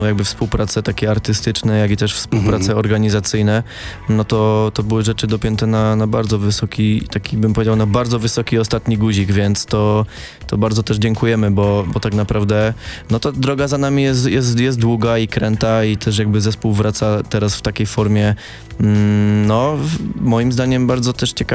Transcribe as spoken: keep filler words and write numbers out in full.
jakby współprace takie artystyczne, jak i też współprace Mhm. organizacyjne, no to, to były rzeczy dopięte na, na bardzo wysoki, taki bym powiedział, na bardzo wysoki ostatni guzik, więc to, to bardzo też dziękujemy, bo, bo tak naprawdę no to droga za nami jest, jest, jest długa i kręta i też jakby zespół wraca teraz w takiej formie, mm, no w- moim zdaniem bardzo też ciekawej.